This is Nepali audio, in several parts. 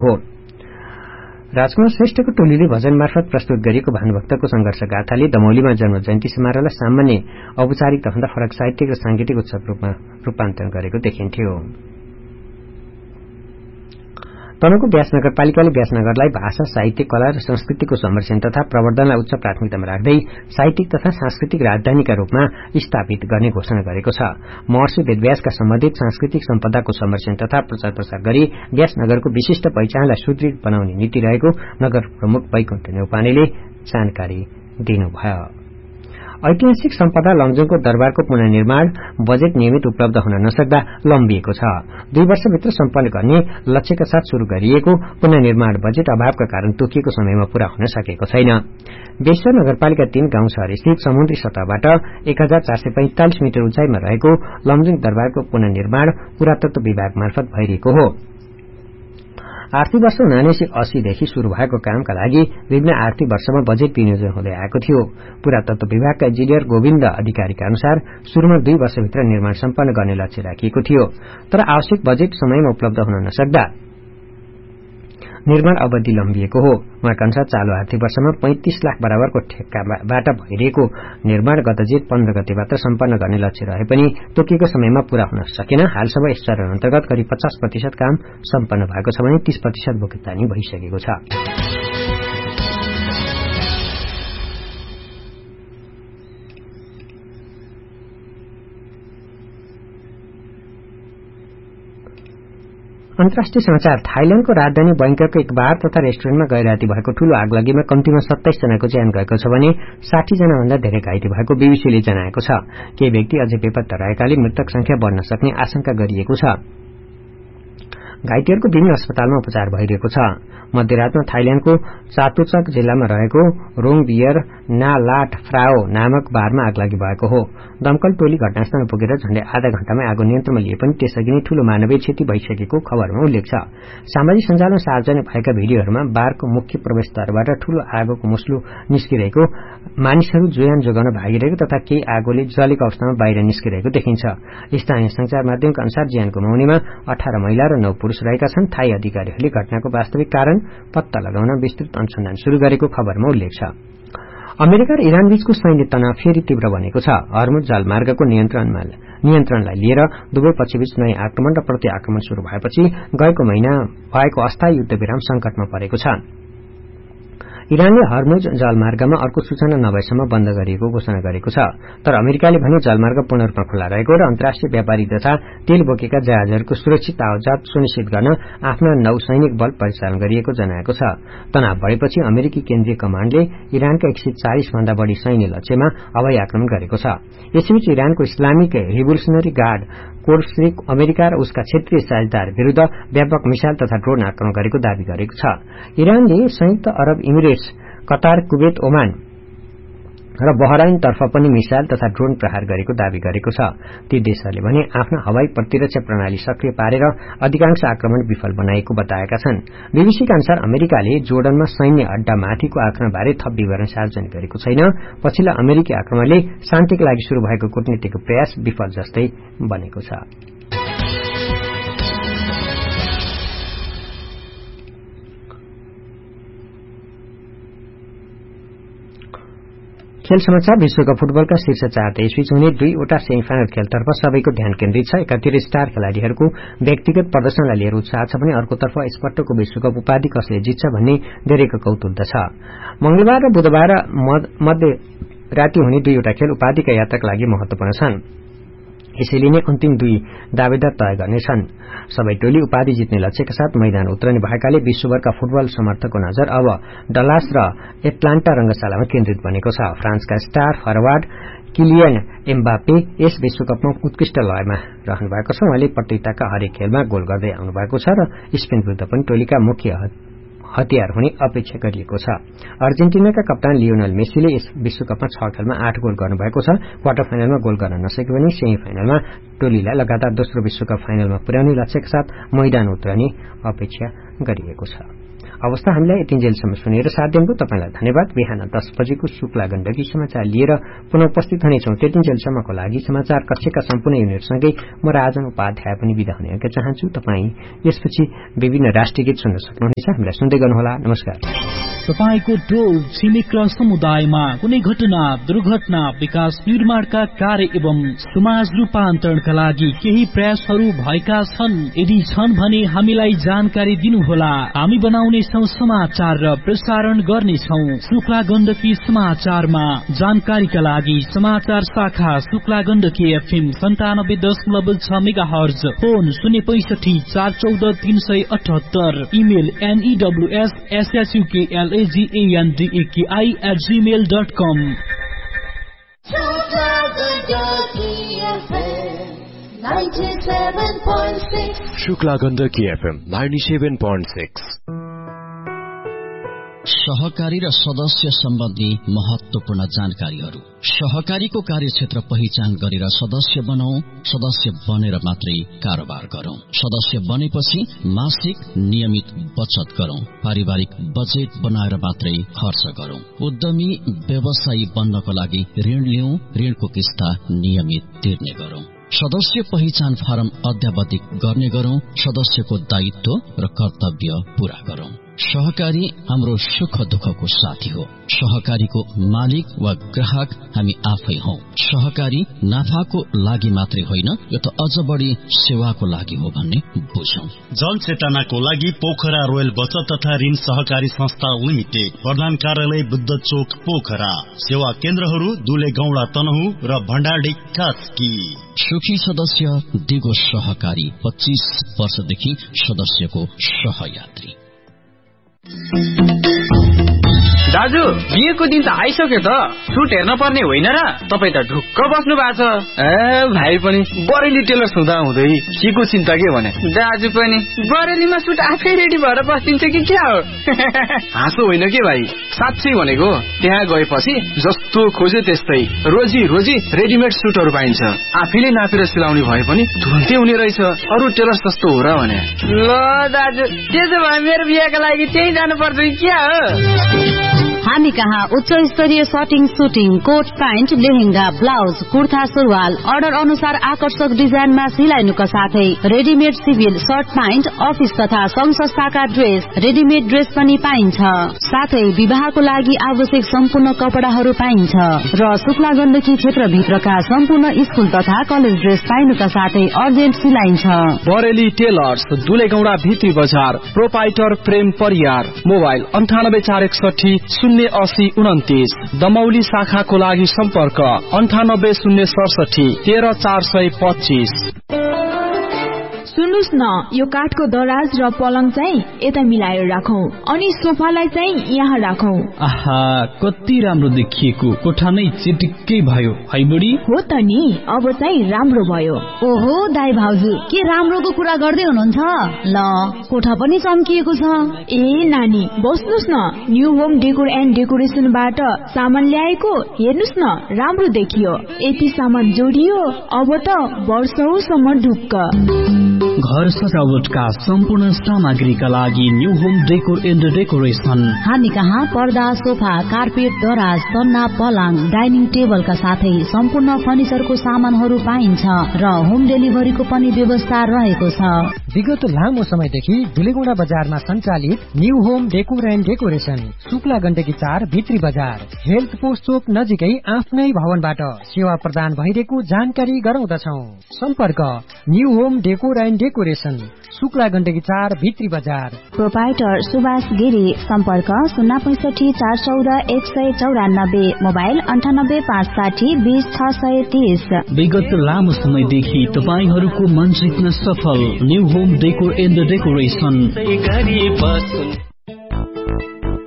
हो। राजकुमार श्रेष्ठको टोलीले भजन मार्फत प्रस्तुत गरिएको भानुभक्तको संघर्ष गाथाले दमौलीमा जन्म जयन्ती समारोहलाई सामान्य औपचारिकताभन्दा फरक साहित्यिक र सांगीतिक उत्सव रूपमा रूपान्तरण गरेको देखिन्थ्यो। तनहुँको व्यास नगरपालिकाले व्यासनगरलाई भाषा, साहित्य, कला र संस्कृतिको संरक्षण तथा प्रवर्धनलाई उच्च प्राथमिकतामा राख्दै साहित्यिक तथा सांस्कृतिक राजधानीका रूपमा स्थापित गर्ने घोषणा गरेको छ। महर्षि वेदव्यासका सम्बन्धित सांस्कृतिक सम्पदाको संरक्षण तथा प्रचार प्रसार गरी व्यासनगरको विशिष्ट पहिचानलाई सुदृढ बनाउने नीति रहेको नगर प्रमुख वैकुण्ठ नेउपानेले जानकारी दिनुभयो। ऐतिहासिक सम्पदा लमजुङको दरबारको पुनर्निर्माण बजेट नियमित उपलब्ध हुन नसक्दा लम्बिएको छ। 2 वर्षभित्र सम्पन्न गर्ने लक्ष्यका साथ शुरू गरिएको पुनर्निर्माण बजेट अभावका कारण तोकिएको समयमा पूरा हुन सकेको छैन। बेस्टर नगरपालिका 3 गाउँ शहर स्थित समुद्री सतहबाट 1445 मिटर उचाइमा रहेको लमजुङ दरबारको पुनर्निर्माण पुरातत्व विभाग मार्फत भइरहेको हो। आर्थिक वर्ष 1980 देखि शुरू भएको कामका लागि विभिन्न आर्थिक वर्षमा बजेट विनियोजन हुँदै आएको थियो। पुरातत्व विभागका इन्जिनियर गोविन्द अधिकारीका अनुसार शुरूमा 2 वर्षभित्र निर्माण सम्पन्न गर्ने लक्ष्य राखिएको थियो, तर आवश्यक बजेट समयमा उपलब्ध हुन नसक्दा निर्माण अवधि लम्बिएको हो। उहाँका अनुसार चालू आर्थिक वर्षमा 35 लाख बराबरको ठेक्काबाट भइरहेको निर्माण गत जेठ 15 गतेबाट सम्पन्न गर्ने लक्ष्य रहे पनि तोकिएको समयमा पूरा हुन सकेन। हालसम्म यस चरण अन्तर्गत करिब 50% काम सम्पन्न भएको छ भने 30% भुक्तानी भइसकेको छ। अन्तर्राष्ट्रिय समाचार। थाइल्याण्डको राजधानी बैंककको एक बार तथा रेस्टुरेन्टमा गैराती भएको ठूलो आगलागीमा कम्तीमा 27 जनाको ज्यान गएको छ भने 60 जना भन्दा धेरै घाइते भएको बीबीसीले जनाएको छ। केही व्यक्ति अझै बेपत्ता रहेकाले मृतक संख्या बढ़न सक्ने आशंका गरिएको छ। घाइतेहरूको विभिन्न अस्पतालमा उपचार भइरहेको छ। मध्यरातमा थाइल्याण्डको चातुचक जिल्लामा रहेको रोङबियर नालाट फ्राओ नामक बारमा आगलागी भएको हो। दमकल टोली घटनास्थलमा पुगेर झण्डै आधा घण्टामै आगो नियन्त्रणमा लिए पनि त्यसअघि नै ठूलो मानवीय क्षति भइसकेको खबरमा उल्लेख छ। सामाजिक सञ्जालमा सार्वजनिक भएका भिडियोहरूमा बारको मुख्य प्रवेशद्वारबाट ठूलो आगोको मुस्लो निस्किरहेको, मानिसहरू ज्यान जोगाउन भागिरहेको तथा केही आगोले जलेको अवस्थामा बाहिर निस्किरहेको देखिन्छ। स्थानीय संचार माध्यमका अनुसार ज्यान गुमाउनेमा 18 महिला र 9 पुरुष रहेका छन्। थाई अधिकारीहरूले घटनाको वास्तविक कारण पत्ता लगाउन विस्तृत अनुसन्धान शुरू गरेको खबरमा उल्लेख छ। अमेरिका र इरान बीचको सैन्य तनाव फेरि तीव्र बनेको छ। हर्मुज जलमार्गको नियन्त्रणलाई लिएर दुवै पक्षबीच नयाँ आक्रमण र प्रति आक्रमण शुरू भएपछि गएको महिना भएको अस्थायी युद्धविराम संकटमा परेको छ। इरानले हर्मुज जलमार्गमा अर्को सूचना नभएसम्म बन्द गरिएको घोषणा गरेको छ, तर अमेरिकाले भने जलमार्ग पूर्ण रूपमा खुल्ला रहेको र अन्तर्राष्ट्रिय व्यापारी तथा तेल बोकेका जहाजहरूको सुरक्षित आवाजात सुनिश्चित गर्न आफ्ना नौसैनिक बल परिचालन गरिएको जनाएको छ। तनाव बढ़ेपछि अमेरिकी केन्द्रीय कमाण्डले इरानका 140 भन्दा बढ़ी सैन्य लक्ष्यमा हवाई आक्रमण गरेको छ। यसैबीच इरानको इस्लामिक रिभोल्युसनरी गार्ड कोर्सले अमेरिका र उसका क्षेत्रीय साझेदार विरूद्ध व्यापक मिसाइल तथा ड्रोन आक्रमण गरेको दावी गरेको छ। इरानले संयुक्त अरब इमिरेट्स, कतार, कुवेत, ओमान र बहराइन तर्फ पनि मिसाइल तथा ड्रोन प्रहार गरेको दावी गरेको छ। ती देशहरूले भने आफ्ना हवाई प्रतिरक्षा प्रणाली सक्रिय पारेर अधिकांश आक्रमण विफल बनाएको बताएका छन्। बीबीसीका अनुसार अमेरिकाले जोर्डनमा सैन्य अड्डामाथिको आक्रमणबारे थप विवरण सार्वजनिक गरेको छैन। पछिल्ला अमेरिकी आक्रमणले शान्तिका लागि शुरू भएको कूटनीतिक प्रयास विफल जस्तै बनेको छ। खेल समाचार। विश्वकप फुटबलका शीर्ष 4 देशबीच हुने 2वटा सेमिफाइनल खेलतर्फ सबैको ध्यान केन्द्रित छ। एकातिर स्टार खेलाड़ीहरूको व्यक्तिगत प्रदर्शनलाई लिएर उत्साह छ भने अर्कोतर्फ यसपटकको विश्वकप उपाधि कसले जित्छ भन्ने धेरैको कौतूहल छ। मंगलबार र बुधबार मध्य राति हुने 2वटा खेल उपाधिका यात्राका लागि महत्वपूर्ण छन्। यसैले नै अन्तिम 2 दावेदार तय गर्नेछन्। सबै टोली उपाधि जित्ने लक्ष्यका साथ मैदान उत्रने भएकाले विश्वभरका फुटबल समर्थकको नजर अब डलास र एटलान्टा रंगशालामा केन्द्रित बनेको छ। फ्रान्सका स्टार फरवार्ड किलियन एम्बापे यस विश्वकपमा उत्कृष्ट लयमा रहनु भएको छ। उहाँले प्रतियोगिताका हरेक खेलमा गोल गर्दै आउनु भएको छ र स्पेन विरुद्ध पनि टोलीका मुख्य हतियार हुने अपेक्षा गरिएको छ। अर्जेन्टिनाका कप्तान लियोनल मेसीले यस विश्वकपमा 6 खेलमा 8 गोल गर्नुभएको छ। क्वार्टर फाइनलमा गोल गर्न नसके पनि सेमी फाइनलमा टोलीलाई लगातार दोस्रो विश्वकप फाइनलमा पुर्याउने लक्ष्यका साथ मैदान उत्रने अपेक्षा गरिएको छ। अवस्था हामीलाई यतिन्जेलसम्म सुनेर साथ दिनुभयो तपाईलाई धन्यवाद। बिहान 10 बजेको शुक्ला गण्डकी समाचार लिएर पुनः उपस्थित हुनेछौं। त्यतिन्जेलसम्मको लागि समाचार कक्षका सम्पूर्ण युनिटसँगै म राजन उपाध्याय पनि बिदा हुने चाहन्छु। तपाई यसपछि विभिन्न राष्ट्रिय गीत सुन्न सक्नुहुनेछ। हामीलाई सुन्दै गर्नुहोला। नमस्कार। तपाईको टोल छिमेक र समुदायमा कुनै घटना, दुर्घटना, विकास निर्माणका कार्य एवं समाज रूपान्तरणका लागि केही प्रयासहरू भएका छन्? यदि छन् भने हामीलाई जानकारी दिनुहोला। हामी बनाउनेछौं समाचार र प्रसारण गर्नेछौं। शुक्ला गण्डकी समाचारमा जानकारीका लागि समाचार शाखा Shukla Gandaki FM 97.6 megahertz, phone 065 414 378, email news@suklandaki@gmail.com। Shukla Gandaki FM 97.6। सहकारी र सदस्य सम्बन्धी महत्वपूर्ण जानकारीहरू। सहकारीको कार्यक्षेत्र पहिचान गरेर सदस्य बनाऊ। सदस्य बनेर मात्रै कारोबार गरौं। सदस्य बनेपछि मासिक नियमित बचत गरौं। पारिवारिक बजेट बनाएर मात्रै खर्च गरौं। उद्यमी व्यवसायी बन्नको लागि ऋण लिऊ। ऋणको किस्ता नियमित तिर्ने गरौं। सदस्य पहिचान फारम अद्यावधिक गर्ने गरौं। सदस्यको दायित्व र कर्तव्य पूरा गरौं। सहकारी हाम्रो सुख दुःखको साथी हो। सहकारीको मालिक वा ग्राहक हामी आफै हौ। सहकारी नाफाको लागि मात्रै होइन, यो त अझ बढी सेवाको लागि हो भन्ने बुझौं। जनचेतनाको लागि पोखरा रोयल बचत तथा ऋण सहकारी संस्था लिमिटेड, प्रधान कार्यालय बुद्ध चोक पोखरा। सेवा केन्द्रहरू दुले गौडा तनहु र भण्डारडी कास्की। सुखी सदस्य दिगो सहकारी, 25 वर्षदेखि सदस्यको सहयात्री। दाजु, बिहेको दिन त आइसक्यो त। सुट हेर्न पर्ने होइन र? तपाईँ त ढुक्क बस्नु भएको छ। भाइ पनि बरेली टेलर हुँदा हुँदै केको चिन्ता के भने? दाजु पनि बरेलीमा सुट आफै रेडी भएर बस्दिन्छ कि क्या हो? हाँसो होइन के भाइ, साँच्चै भनेको। त्यहाँ गएपछि जस्तो खोजे त्यस्तै रोजी रोजी रेडिमेड सुटहरू पाइन्छ। आफैले नापेर सिलाउने भए पनि तुरुन्तै हुने रहेछ। अरू टेलर जस्तो हो र भने? ल दाजु, त्यसो भए मेरो बिहेको लागि त्यही जानु पर्छ कि क्या हो? हामी कहाँ उच्च स्तरीय सटिङ, shooting, coat pant, lehenga, blouse, kurta, सुरुवाल अर्डर अनुसार आकर्षक डिजाइनमा सिलाइनुका साथै readymade civil short pant, office तथा संघ संस्थाका ड्रेस, रेडिमेड ड्रेस पनि पाइन्छ। साथै विवाहको लागि आवश्यक सम्पूर्ण कपडाहरू पाइन्छ र शुक्ला गण्डकी क्षेत्रभित्रका सम्पूर्ण स्कुल तथा कलेज ड्रेस पाइनुका साथै अर्जेन्ट सिलाइन्छ। बरेली टेलर्स, दुलेगौडा भित्री बजार, प्रोपाइटर प्रेम परियार। मोबाइल 9846 दमौली शाखाको लागि सम्पर्क 9806 13425। सुन्नुस् न, यो काठको दराज र पलङ चाहिँ यता मिलाएर राखौं अनि सोफालाई चाहिँ यहाँ राखौं। आहा, कति राम्रो देखिएको। कोठा नै चिटिक्कै भयो है बुढी? हो त नि, अब चाहिँ राम्रो भयो। ओहो दाइ भाउजू, के राम्रोको कुरा गर्दै हुनुहुन्छ? ल, कोठा पनि चम्किएको छ। ए नानी, बस्नुस् न। न्यू होम डेकोर एन्ड डेकोरेसनबाट सामान ल्याएको, हेर्नुस् न, राम्रो देखियो। यति सामान जोडियो, अब त वर्षौसम्म ढुक्क। घर सजावटका सम्पूर्ण सामग्रीका लागि new home decor and decoration. हामी कहाँ पर्दा, सोफा, कार्पेट, दराज, सन्ना, पलङ, डाइनिङ टेबलका साथै सम्पूर्ण फर्निचरको सामानहरू पाइन्छ र होम डेलिभरीको पनि व्यवस्था रहेको छ। विगत लामो समयदेखि दुलेगौडा बजारमा सञ्चालित new home decor and decoration, Shukla Gandaki 4 भित्री बजार, हेल्थ पोस्ट चोक नजिकै आफ्नै भवनबाट सेवा प्रदान भइरहेको जानकारी गराउँदछौ। सम्पर्क new home decor and decoration, Shukla Gandaki 4 भित्री बजार। प्रोपाइटर सुभाष गिरी, सम्पर्क 065 414 194, मोबाइल 98 560 20 630। विगत लामो समयदेखि तपाईहरूको मन जित्न सफल new home decor and decoration.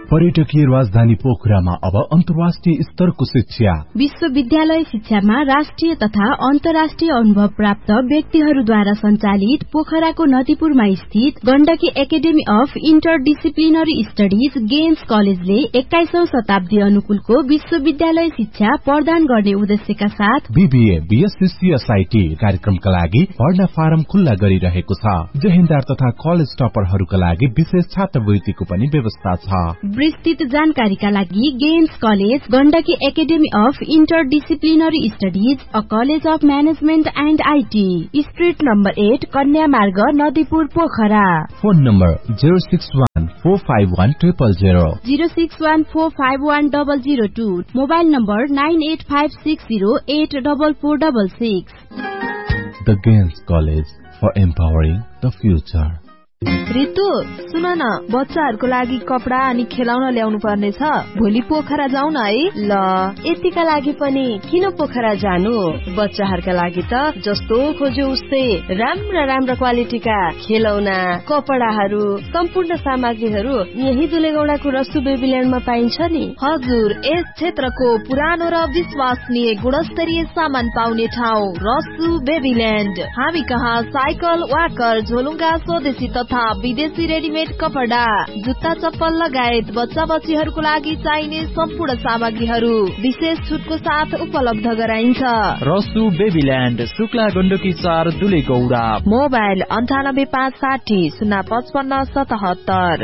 पर्यटकीय राजधानी पोखरामा अब अन्तर्राष्ट्रिय स्तरको शिक्षा। विश्वविद्यालय शिक्षामा राष्ट्रिय तथा अन्तर्राष्ट्रिय अनुभव प्राप्त व्यक्तिहरूद्वारा सञ्चालित पोखराको नदीपुरमा स्थित Gandaki academy of interdisciplinary studies games कलेजले 21औं शताब्दी अनुकूलको विश्वविद्यालय शिक्षा प्रदान गर्ने उद्देश्यका साथ बीबीए, बीएससी, सीएसआईटी कार्यक्रमका लागि पढ्न फारम खुल्ला गरिरहेको छ। जहिन्दार तथा कलेज टपरहरूका लागि विशेष छात्रवृत्तिको पनि व्यवस्था छ। विस्तृत जानकारीका लागि games college Gandaki academy of interdisciplinary studies a college of management and IT, street number 8, कन्या मार्ग, Nadipur, Pokhara. Phone number 061451000, 061451002, mobile number 9856084466। The Games College for empowering the future. Ritu सुन न, बच्चाहरूको लागि कपडा अनि खेलाउन ल्याउनु पर्ने छ। भोलि पोखरा जाउँ न है। ल, यतिका लागि पनि किन पोखरा जानु? बच्चाहरूका लागि त जस्तो खोज्यो उस्तै राम्रा राम्रा क्वालिटीका खेलौना, कपडाहरू, सम्पूर्ण सामग्रीहरू यही दुलेगौडाको रसु बेबील्यान्डमा पाइन्छ नि। हजुर, यस क्षेत्रको पुरानो र विश्वसनीय गुणस्तरीय सामान पाउने ठाउँ रसु बेबील्यान्ड। हामी कहाँ साइकल, वाकर, झोलुङ्गा, स्वदेशी तथा विदेशी रेडीमेड कपडा, जुत्ता, चप्पल लगायत बच्चा बच्चीहरूको लागि चाहिने सम्पूर्ण सामग्रीहरू विशेष छुटको साथ उपलब्ध गराइन्छ। रसु बेबील्यान्ड, शुक्ला गण्डकी 4, दुलेगौडा। मोबाइल 98560 05577।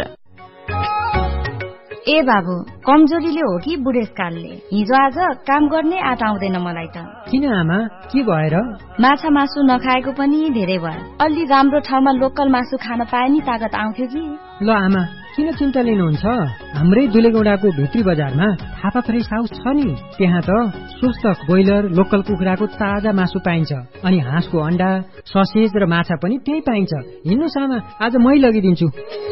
ए बाबु, कमजोरीले हो कि बुढेसकालले? हिजो आज काम गर्ने आँट आउँदैन मलाई त। किन आमा, के भएर? माछा मासु नखाएको पनि धेरै भयो। अलि राम्रो ठाउँमा लोकल मासु खान पाए नि तागत आउँथ्यो कि। ल आमा, किन चिन्ता लिनुहुन्छ? हाम्रै दुलेगौडाको भित्री बजारमा थापा फ्रेस हाउस छ नि। त्यहाँ त स्वस्थ ब्रोइलर, लोकल कुखुराको ताजा मासु पाइन्छ, अनि हाँसको अण्डा, ससेज र माछा पनि त्यही पाइन्छ। हिँड्नुस् आमा, आज मै लगिदिन्छु।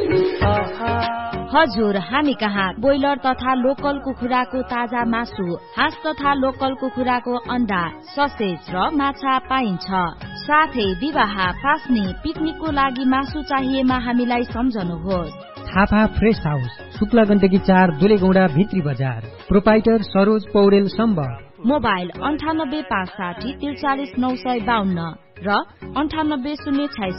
हजुर, हामी कहाँ ब्रोइलर तथा लोकल कुखुराको ताजा मासु, हाँस तथा लोकल कुखुराको अण्डा, ससेज र माछा पाइन्छ। साथै विवाह, फास्ने, पिकनिकको लागि मासु चाहिएमा हामीलाई सम्झनुहोस्। थापा फ्रेस हाउस, शुक्ला गण्डकी 4, दुलेगौडा भित्री बजार। प्रोपाइटर सरोज पौडेल सम्बर। मोबाइल 9856 43952 र 9806